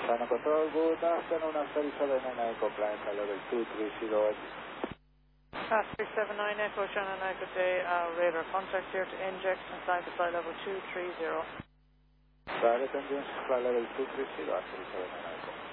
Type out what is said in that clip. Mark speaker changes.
Speaker 1: China Control, good afternoon, after 37 Echo, climb level 230.
Speaker 2: 379 Echo, China 9, good day, radar contact here to inject and climb to flight level 230.
Speaker 1: Private engines, flight level 230, after 37 Echo.